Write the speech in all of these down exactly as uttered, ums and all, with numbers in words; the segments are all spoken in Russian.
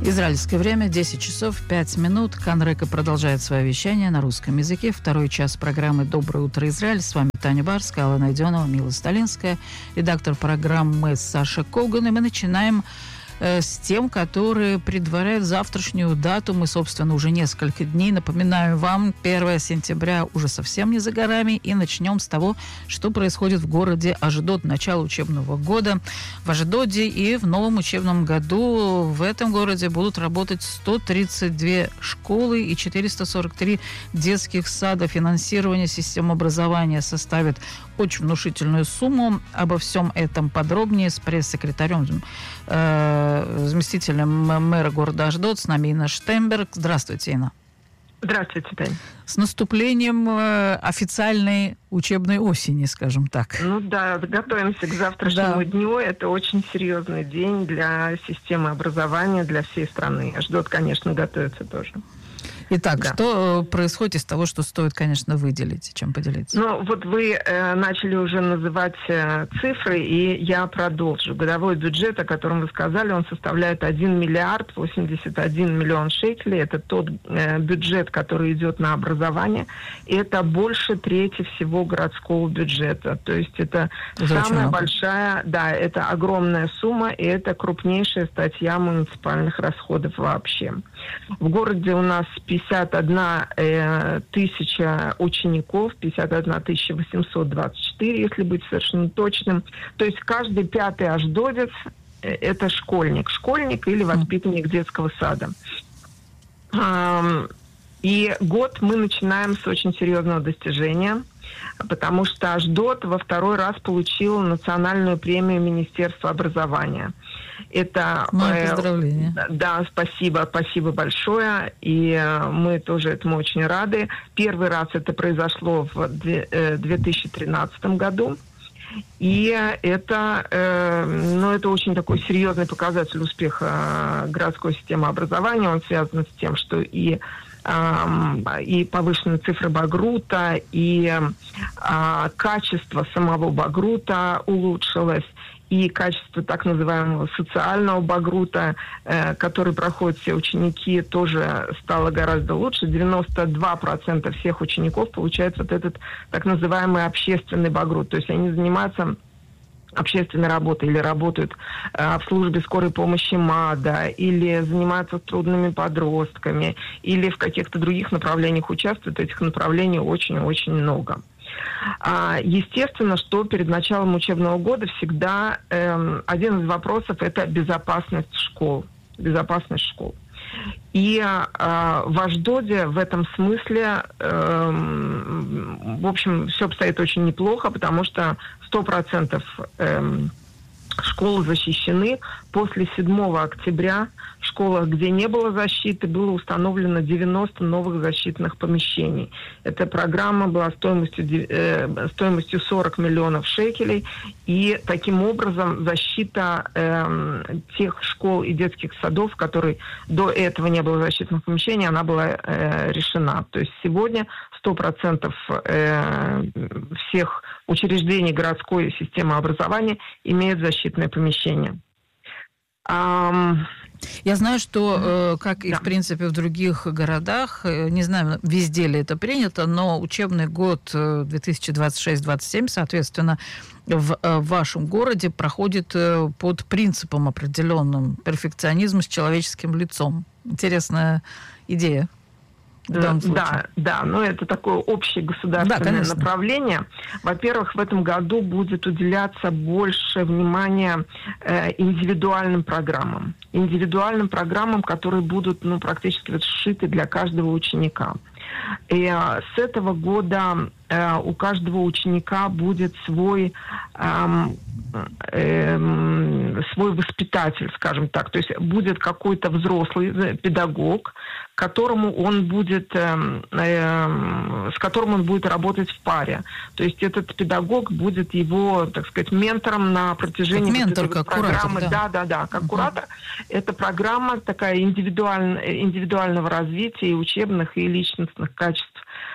Израильское время десять часов пять минут. Кан Река продолжает свое вещание на русском языке. Второй час программы «Доброе утро, Израиль». С вами Таня Барская, Алла Найденова, Мила Сталинская, редактор программы Саша Коган. И мы начинаем э, с тем, которые предваряют завтрашнюю дату. Мы, собственно, уже несколько дней. Напоминаю вам, первое сентября уже совсем не за горами. И начнем с того, что происходит в городе Ашдод. Начало учебного года в Ашдоде. И в новом учебном году в этом городе будут работать сто тридцать две школы и четыреста сорок три детских сада. Финансирование системы образования составит очень внушительную сумму. Обо всем этом подробнее с пресс-секретарем, э, заместителем мэра города Ашдод. С нами Инна Штемберг. Здравствуйте, Инна. Здравствуйте, Тань. С наступлением э, официальной учебной осени, скажем так. Ну да, готовимся к завтрашнему да. дню. Это очень серьезный день для системы образования, для всей страны. Ашдод, конечно, готовится тоже. Итак, да. что происходит из того, что стоит, конечно, выделить, чем поделиться? Ну, вот вы э, начали уже называть э, цифры, и я продолжу. Годовой бюджет, о котором вы сказали, он составляет один миллиард восемьдесят один миллион шекелей. Это тот э, бюджет, который идет на образование. И это больше трети всего городского бюджета. То есть это, это самая большая, да, это огромная сумма, и это крупнейшая статья муниципальных расходов вообще. В городе у нас пятьдесят одна э, тысяча учеников, пятьдесят одна тысяча восемьсот двадцать четыре, если быть совершенно точным. То есть каждый пятый ашдодец э, это школьник. Школьник или воспитанник детского сада. Эм, и год мы начинаем с очень серьезного достижения, потому что Ашдод во второй раз получил национальную премию Министерства образования. Это Мои поздравления. Э, да, спасибо, спасибо большое. И э, мы тоже этому очень рады. Первый раз это произошло в две тысячи тринадцатом году. И это, э, ну, это очень такой серьезный показатель успеха э, городской системы образования. Он связан с тем, что и и повышенные цифры Багрута, и а, качество самого Багрута улучшилось, и качество так называемого социального Багрута, э, который проходят все ученики, тоже стало гораздо лучше. девяносто два процента всех учеников получают вот этот так называемый общественный Багрут. То есть они занимаются общественной работы или работают э, в службе скорой помощи МАДА, или занимаются с трудными подростками, или в каких-то других направлениях участвуют. Этих направлений очень-очень много. А, естественно, что перед началом учебного года всегда э, один из вопросов – это безопасность школ. Безопасность школ. И э, в Ашдоде в этом смысле, э, в общем, все обстоит очень неплохо, потому что сто процентов э, школы защищены. После седьмого октября в школах, где не было защиты, было установлено девяносто новых защитных помещений. Эта программа была стоимостью, э, стоимостью сорок миллионов шекелей. И таким образом защита э, тех школ и детских садов, в которых до этого не было защитных помещений, она была э, решена. То есть сегодня сто процентов э, всех учреждений городской системы образования имеют защитное помещение. Um, Я знаю, что, э, как и, да. в принципе, в других городах, э, не знаю, везде ли это принято, но учебный год две тысячи двадцать шесть двадцать семь, соответственно, в, э, в вашем городе проходит э, под принципом определенным перфекционизм с человеческим лицом. Интересная идея. Да, да, но это такое общее государственное да, направление. Во-первых, в этом году будет уделяться больше внимания э, индивидуальным программам. Индивидуальным программам, которые будут ну, практически вот сшиты для каждого ученика. И э, с этого года э, у каждого ученика будет свой, э, э, свой воспитатель, скажем так. То есть будет какой-то взрослый педагог, которому он будет, э, э, с которым он будет работать в паре. То есть этот педагог будет его, так сказать, ментором на протяжении как ментор, вот этой как программы. Куратор, да, да, да, да, как uh-huh. куратор. Это программа такая индивидуаль, индивидуального развития и учебных, и личностных качеств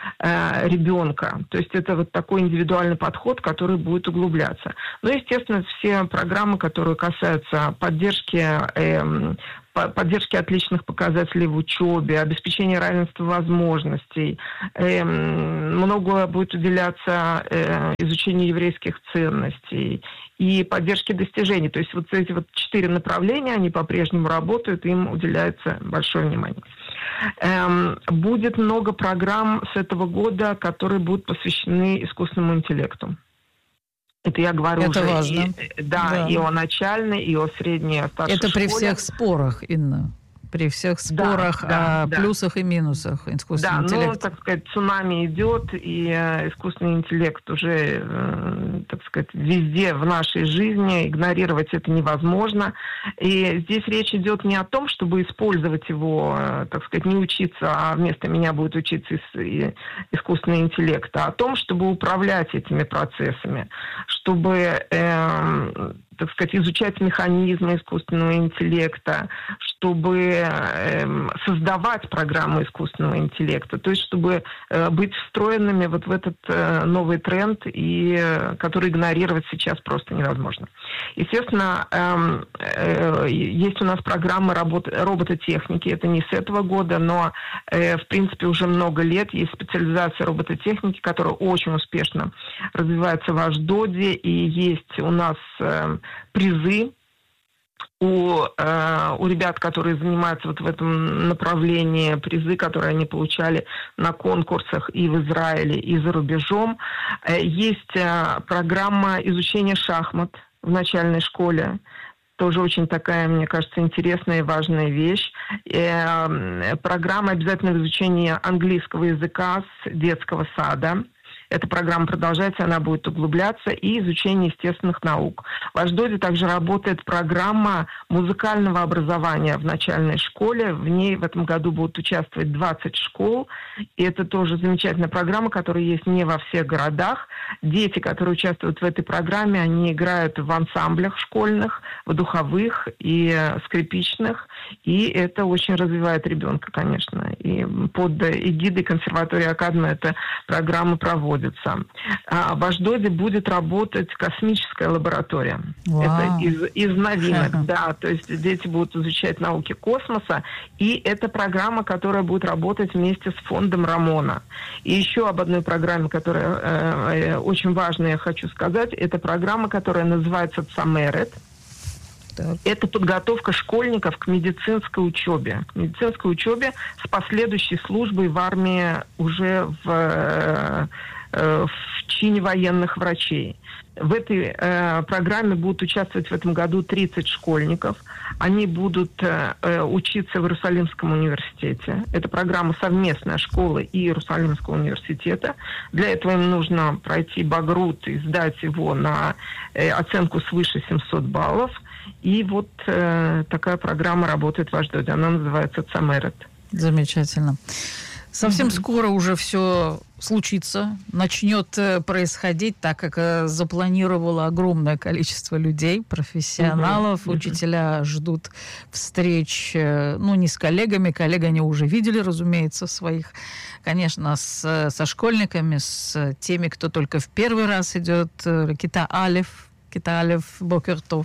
э, ребенка. То есть это вот такой индивидуальный подход, который будет углубляться. Ну, естественно, все программы, которые касаются поддержки э, поддержки отличных показателей в учебе, обеспечения равенства возможностей. Э, много будет уделяться э, изучению еврейских ценностей и поддержке достижений. То есть вот эти вот четыре направления, они по-прежнему работают, им уделяется большое внимание. Э, будет много программ с этого года, которые будут посвящены искусственному интеллекту. Это я говорю Это уже важно. И, да, да, и о начальной, и о средней, о старшей Это при школе. всех спорах, Инна. При всех спорах да, да, о да. плюсах и минусах искусственного да, интеллекта. Ну, так сказать, цунами идет, и э, искусственный интеллект уже, э, так сказать, везде в нашей жизни. Игнорировать это невозможно. И здесь речь идет не о том, чтобы использовать его, э, так сказать, не учиться, а вместо меня будет учиться ис- искусственный интеллект, а о том, чтобы управлять этими процессами, чтобы... Э, так сказать, изучать механизмы искусственного интеллекта, чтобы э, создавать программы искусственного интеллекта, то есть чтобы э, быть встроенными вот в этот э, новый тренд, и, э, который игнорировать сейчас просто невозможно. Естественно, э, э, есть у нас программы работ, робототехники, это не с этого года, но э, в принципе уже много лет есть специализация робототехники, которая очень успешно развивается в Ашдоде, и есть у нас э, призы у, э, у ребят, которые занимаются вот в этом направлении, призы, которые они получали на конкурсах и в Израиле, и за рубежом. Э, есть э, программа изучения шахмат в начальной школе. Тоже очень такая, мне кажется, интересная и важная вещь. Э, программа обязательного изучения английского языка с детского сада. Эта программа продолжается, она будет углубляться, и изучение естественных наук. В Ашдоде также работает программа музыкального образования в начальной школе. В ней в этом году будут участвовать двадцать школ. И это тоже замечательная программа, которая есть не во всех городах. Дети, которые участвуют в этой программе, они играют в ансамблях школьных, в духовых и скрипичных. И это очень развивает ребенка, конечно. И под эгидой консерватории Академа эта программа проводится. А в Ашдоде будет работать космическая лаборатория. Вау. Это из, из новинок, Ха-ха. да. То есть дети будут изучать науки космоса. И это программа, которая будет работать вместе с фондом Рамона. И еще об одной программе, которая э, очень важная, я хочу сказать. Это программа, которая называется «Цамерет». Так. Это подготовка школьников к медицинской учебе. К медицинской учебе с последующей службой в армии уже в, э, э, в чине военных врачей. В этой э, программе будут участвовать в этом году тридцать школьников. Они будут э, учиться в Иерусалимском университете. Это программа совместная школы и Иерусалимского университета. Для этого им нужно пройти багрут и сдать его на э, оценку свыше семьсот баллов. И вот э, такая программа работает в Ашдоде. Она называется «Цамерет». Замечательно. Совсем Mm-hmm. скоро уже все случится, начнет происходить, так как запланировало огромное количество людей, профессионалов. Mm-hmm. Учителя ждут встреч, ну, не с коллегами, коллег они уже видели, разумеется, своих, конечно, с, со школьниками, с теми, кто только в первый раз идет, Кита Алеф, Кита Алеф, Бокертов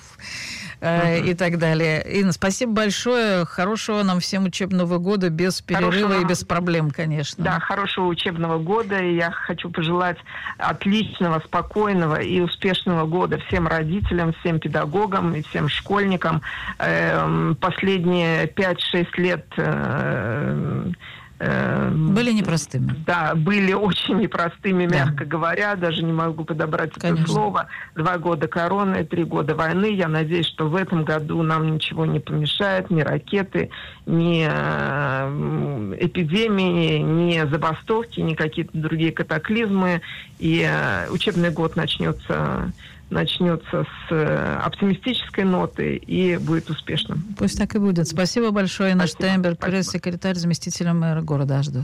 э, uh-huh. и так далее. Инна, спасибо большое. Хорошего нам всем учебного года, без перерыва хорошего, и без проблем, конечно. Да, хорошего учебного года. И я хочу пожелать отличного, спокойного и успешного года всем родителям, всем педагогам и всем школьникам. Э, последние пять-шесть лет... Э, Были непростыми. Да, были очень непростыми, да. мягко говоря. Даже не могу подобрать Конечно. это слово. Два года короны, три года войны. Я надеюсь, что в этом году нам ничего не помешает. Ни ракеты, ни эпидемии, ни забастовки, ни какие-то другие катаклизмы. И учебный год начнется... начнется с оптимистической ноты и будет успешным. Пусть так и будет. Спасибо большое, Инна Штейнберг, пресс-секретарь, заместитель мэра города Ашдод.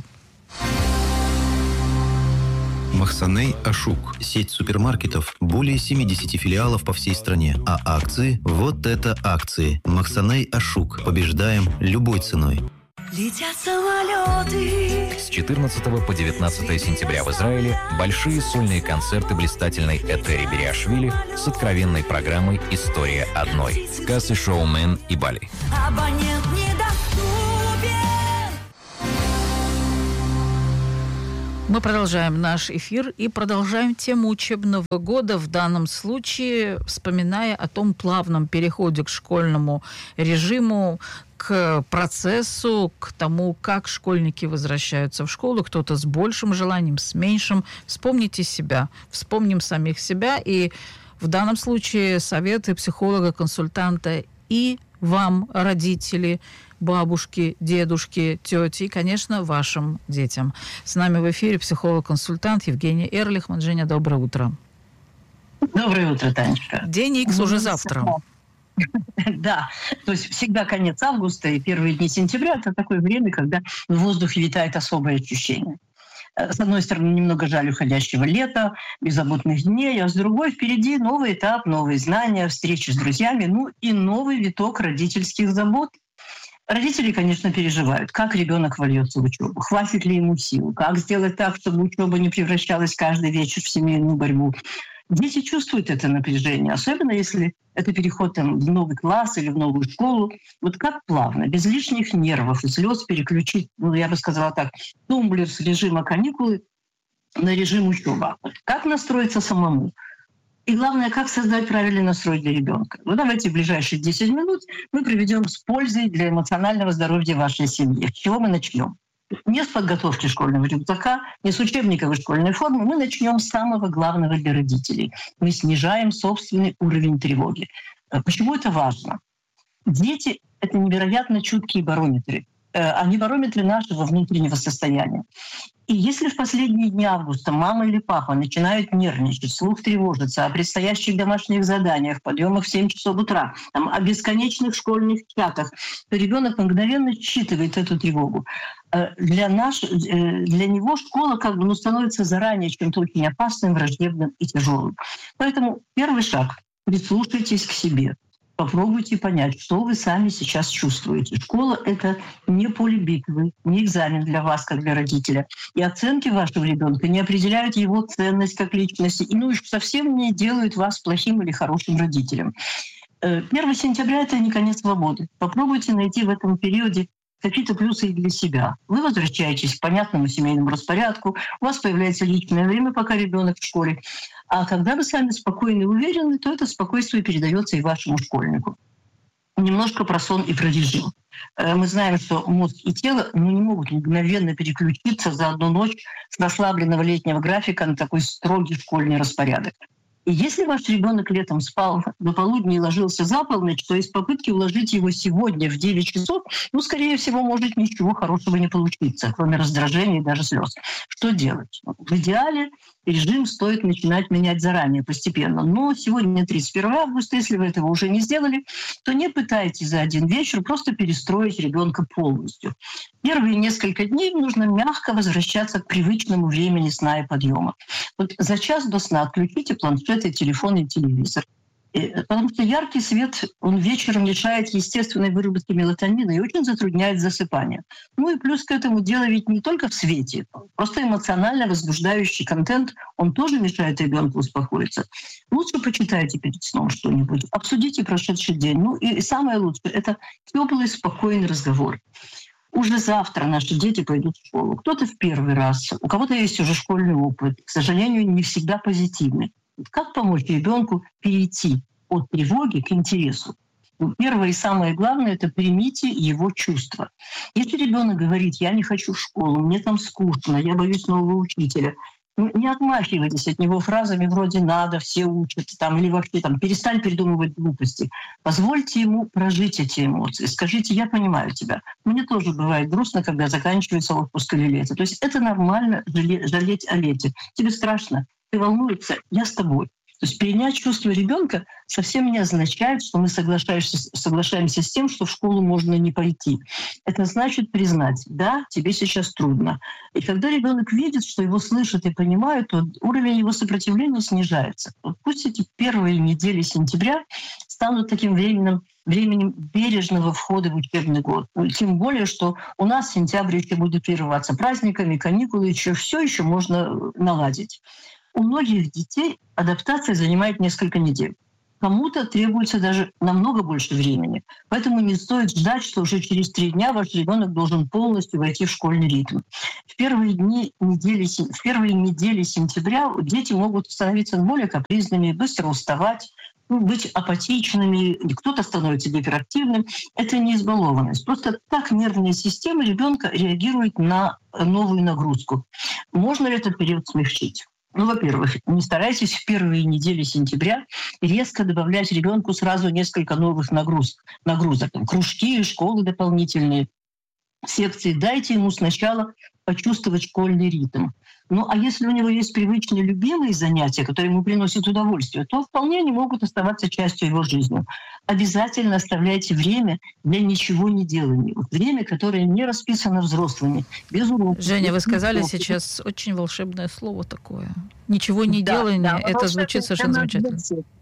Махсаней Ашук. Сеть супермаркетов. Более семидесяти филиалов по всей стране. А акции? Вот это акции. Махсаней Ашук. Побеждаем любой ценой. Летят самолеты. С четырнадцатого по девятнадцатое сентября в Израиле большие сольные концерты блистательной Этери Бериашвили с откровенной программой «История одной». Кассы шоумен и Бали. Абонент недоступен. Мы продолжаем наш эфир и продолжаем тему учебного года, в данном случае вспоминая о том плавном переходе к школьному режиму, к процессу, к тому, как школьники возвращаются в школу, кто-то с большим желанием, с меньшим. Вспомните себя, вспомним самих себя, и в данном случае советы психолога, консультанта и вам, родители, бабушки, дедушки, тети и, конечно, вашим детям. С нами в эфире психолог-консультант Евгения Эрлихман. Женя, доброе утро. Доброе утро, Танечка. День Икс уже завтра. Да, то есть всегда конец августа и первые дни сентября – это такое время, когда в воздухе витает особое ощущение. С одной стороны, немного жаль уходящего лета, беззаботных дней, а с другой впереди новый этап, новые знания, встречи с друзьями, ну и новый виток родительских забот. Родители, конечно, переживают, как ребенок вольется в учебу, хватит ли ему сил, как сделать так, чтобы учеба не превращалась каждый вечер в семейную борьбу. Дети чувствуют это напряжение, особенно если это переход там, в новый класс или в новую школу. Вот как плавно, без лишних нервов и слез переключить, ну, я бы сказала так, тумблер с режима каникулы на режим учеба. Как настроиться самому? И главное, как создать правильный настрой для ребенка. Ну, давайте в ближайшие десять минут мы проведем с пользой для эмоционального здоровья вашей семьи. С чего мы начнем? Не с подготовки школьного рюкзака, не с учебниковой школьной формы. Мы начнем с самого главного для родителей. Мы снижаем собственный уровень тревоги. Почему это важно? Дети — это невероятно чуткие барометры. Они барометры нашего внутреннего состояния. И если в последние дни августа мама или папа начинают нервничать, слух тревожится о предстоящих домашних заданиях, подъемах в семь часов утра, там, о бесконечных школьных чатах, то ребенок мгновенно считывает эту тревогу. Для, наш, для него школа как бы, ну, становится заранее чем-то очень опасным, враждебным и тяжелым. Поэтому первый шаг — прислушайтесь к себе. Попробуйте понять, что вы сами сейчас чувствуете. Школа — это не поле битвы, не экзамен для вас, как для родителя. И оценки вашего ребенка не определяют его ценность как личности, и ну уж совсем не делают вас плохим или хорошим родителем. первого сентября — это не конец свободы. Попробуйте найти в этом периоде какие-то плюсы и для себя. Вы возвращаетесь к понятному семейному распорядку, у вас появляется личное время, пока ребенок в школе. А когда вы сами спокойны и уверены, то это спокойствие передается и вашему школьнику. Немножко про сон и про режим. Мы знаем, что мозг и тело ну, не могут мгновенно переключиться за одну ночь с расслабленного летнего графика на такой строгий школьный распорядок. И если ваш ребенок летом спал до полудня и ложился за полночь, то из попытки уложить его сегодня в девять часов, ну, скорее всего, может ничего хорошего не получиться, кроме раздражения и даже слез. Что делать? В идеале режим стоит начинать менять заранее, постепенно. Но сегодня тридцать первого августа, если вы этого уже не сделали, то не пытайтесь за один вечер просто перестроить ребенка полностью. Первые несколько дней нужно мягко возвращаться к привычному времени сна и подъема. Вот за час до сна отключите планшеты, телефон и телевизор. Потому что яркий свет, он вечером лишает естественной выработки мелатонина и очень затрудняет засыпание. Ну и плюс к этому дело ведь не только в свете. Просто эмоционально возбуждающий контент, он тоже мешает ребенку успокоиться. Лучше почитайте перед сном что-нибудь, обсудите прошедший день. Ну и самое лучшее — это теплый, спокойный разговор. Уже завтра наши дети пойдут в школу. Кто-то в первый раз, у кого-то есть уже школьный опыт. К сожалению, не всегда позитивный. Как помочь ребенку перейти от тревоги к интересу? Первое и самое главное — это примите его чувства. Если ребенок говорит: «Я не хочу в школу, мне там скучно, я боюсь нового учителя», ну, не отмахивайтесь от него фразами вроде «надо, все учат», там, или вообще там, «перестань придумывать глупости». Позвольте ему прожить эти эмоции. Скажите: «Я понимаю тебя. Мне тоже бывает грустно, когда заканчивается отпуск или лето». То есть это нормально жалеть о лете. Тебе страшно, ты волнуешься, я с тобой. То есть перенять чувство ребенка совсем не означает, что мы соглашаемся, соглашаемся с тем, что в школу можно не пойти. Это значит признать, да, тебе сейчас трудно. И когда ребенок видит, что его слышат и понимают, то уровень его сопротивления снижается. Вот пусть эти первые недели сентября станут таким временем, временем бережного входа в учебный год. Тем более, что у нас сентябрь еще будет прерываться праздниками, каникулы, еще все еще можно наладить. У многих детей адаптация занимает несколько недель. Кому-то требуется даже намного больше времени. Поэтому не стоит ждать, что уже через три дня ваш ребенок должен полностью войти в школьный ритм. В первые, дни недели, в первые недели сентября дети могут становиться более капризными, быстро уставать, быть апатичными, кто-то становится гиперактивным. Это не избалованность. Просто так нервная система ребенка реагирует на новую нагрузку. Можно ли этот период смягчить? Ну, во-первых, не старайтесь в первые недели сентября резко добавлять ребенку сразу несколько новых нагруз, нагрузок. Там, кружки, школы дополнительные, секции. Дайте ему сначала почувствовать школьный ритм. Ну, а если у него есть привычные любимые занятия, которые ему приносят удовольствие, то вполне они могут оставаться частью его жизни. Обязательно оставляйте время для ничего не делания. Время, которое не расписано взрослыми, без уроков. Женя, вы сказали уроков. Сейчас очень волшебное слово такое. Ничего не да, делание, да, это звучит совершенно замечательно.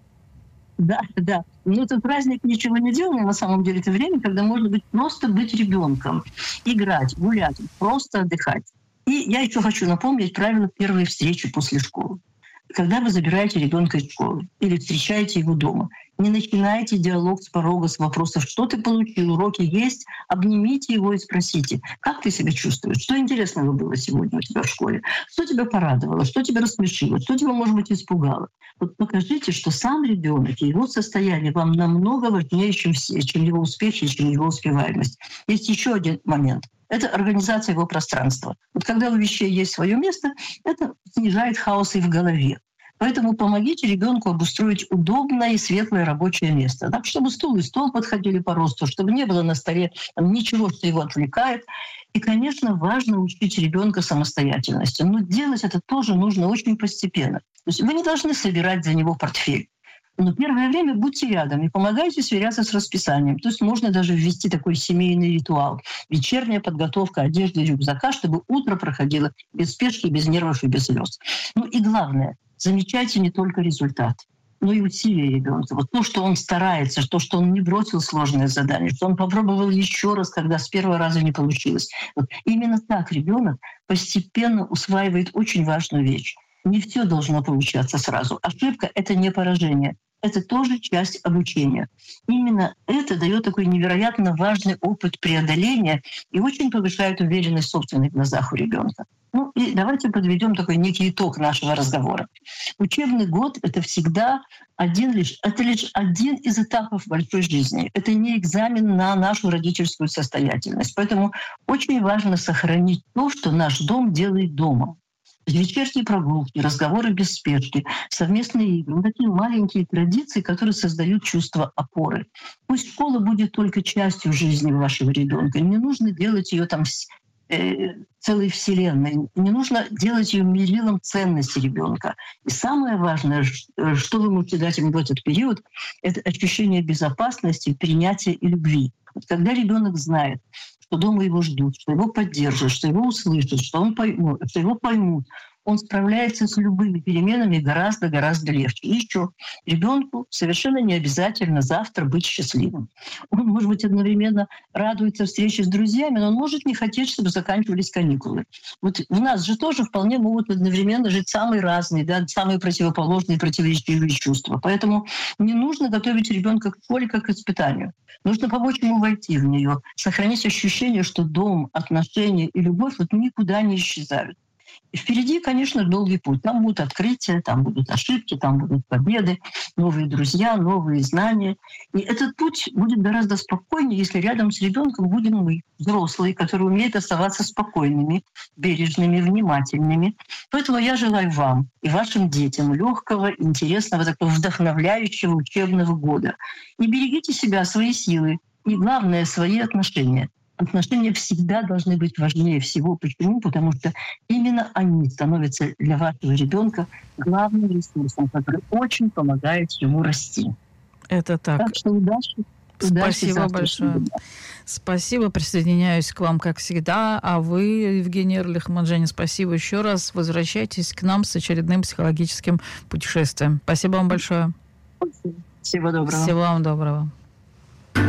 Да, да. Но этот праздник ничего не делания, на самом деле, это время, когда можно быть просто быть ребенком, играть, гулять, просто отдыхать. И я еще хочу напомнить правила первой встречи после школы. Когда вы забираете ребенка из школы или встречаете его дома, не начинайте диалог с порога, с вопросов, что ты получил, уроки есть, обнимите его и спросите, как ты себя чувствуешь, что интересного было сегодня у тебя в школе, что тебя порадовало, что тебя рассмешило, что тебя, может быть, испугало. Вот покажите, что сам ребенок и его состояние вам намного важнее, чем, все, чем его успехи, чем его успеваемость. Есть еще один момент. Это организация его пространства. Вот когда у вещей есть свое место, это снижает хаос и в голове. Поэтому помогите ребенку обустроить удобное и светлое рабочее место, так, чтобы стул и стол подходили по росту, чтобы не было на столе там, ничего, что его отвлекает. И, конечно, важно учить ребенка самостоятельности. Но делать это тоже нужно очень постепенно. То есть вы не должны собирать за него портфель. Но первое время будьте рядом и помогайте сверяться с расписанием. То есть можно даже ввести такой семейный ритуал. Вечерняя подготовка одежды и рюкзака, чтобы утро проходило без спешки, без нервов и без слез. Ну и главное, замечайте не только результат, но и усилия ребенка. Вот то, что он старается, то, что он не бросил сложное задание, что он попробовал еще раз, когда с первого раза не получилось. Вот именно так ребенок постепенно усваивает очень важную вещь. Не все должно получаться сразу. Ошибка — это не поражение. Это тоже часть обучения. Именно это дает такой невероятно важный опыт преодоления и очень повышает уверенность в собственных глазах у ребенка. Ну и давайте подведем такой некий итог нашего разговора. Учебный год — это всегда один лишь, это лишь один из этапов большой жизни. Это не экзамен на нашу родительскую состоятельность. Поэтому очень важно сохранить то, что наш дом делает домом. Вечерние прогулки, разговоры без спешки, совместные игры. Ну, такие маленькие традиции, которые создают чувство опоры. Пусть школа будет только частью жизни вашего ребенка. Не нужно делать ее там э, целой вселенной. Не нужно делать ее мерилом ценности ребенка. И самое важное, что вы можете дать ему в этот период, это ощущение безопасности, принятия и любви. Вот когда ребенок знает, что дома его ждут, что его поддержат, что его услышат, что, он поймут, что его поймут, он справляется с любыми переменами гораздо-гораздо легче. И еще ребенку совершенно не обязательно завтра быть счастливым. Он, может быть, одновременно радуется встрече с друзьями, но он может не хотеть, чтобы заканчивались каникулы. Вот в нас же тоже вполне могут одновременно жить самые разные, да, самые противоположные, противоречивые чувства. Поэтому не нужно готовить ребенка к школе как к испытанию. Нужно помочь ему войти в нее, сохранить ощущение, что дом, отношения и любовь вот никуда не исчезают. И впереди, конечно, долгий путь. Там будут открытия, там будут ошибки, там будут победы, новые друзья, новые знания. И этот путь будет гораздо спокойнее, если рядом с ребенком будем мы, взрослые, которые умеют оставаться спокойными, бережными, внимательными. Поэтому я желаю вам и вашим детям легкого, интересного, такого вдохновляющего учебного года. И берегите себя, свои силы и, главное, свои отношения. отношения всегда должны быть важнее всего. Почему? Потому что именно они становятся для вашего ребенка главным ресурсом, который очень помогает ему расти. Это так. Так что удачи. Спасибо большое. Спасибо. Присоединяюсь к вам, как всегда. А вы, Евгений Эрлих-Манжени, спасибо еще раз. Возвращайтесь к нам с очередным психологическим путешествием. Спасибо вам большое. Всего доброго. Всего вам доброго.